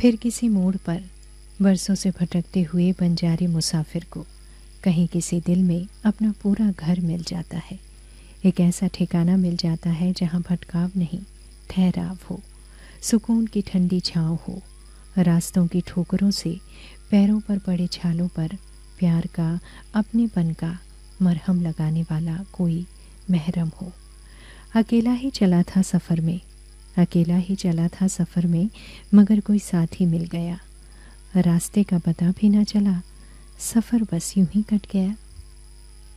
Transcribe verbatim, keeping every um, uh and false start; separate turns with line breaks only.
फिर किसी मोड़ पर बरसों से भटकते हुए बंजारे मुसाफिर को कहीं किसी दिल में अपना पूरा घर मिल जाता है। एक ऐसा ठिकाना मिल जाता है जहाँ भटकाव नहीं, ठहराव हो, सुकून की ठंडी छाँव हो, रास्तों की ठोकरों से पैरों पर पड़े छालों पर प्यार का, अपनेपन का मरहम लगाने वाला कोई महरम हो। अकेला ही चला था सफ़र में, अकेला ही चला था सफ़र में, मगर कोई साथी मिल गया। रास्ते का पता भी ना चला, सफ़र बस यूं ही कट गया।